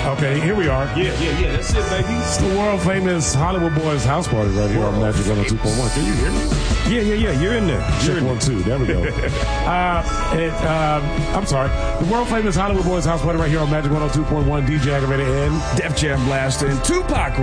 Okay, here we are. Yeah. That's it, baby. It's the world famous Hollywood Boys house party right here on Magic 102.1. Can you hear me? Yeah. You're in there. Check 1, 2. There we go. I'm sorry. The world famous Hollywood Boys house party right here on Magic 102.1. DJ Aggravated and Def Jam Blaster and Tupac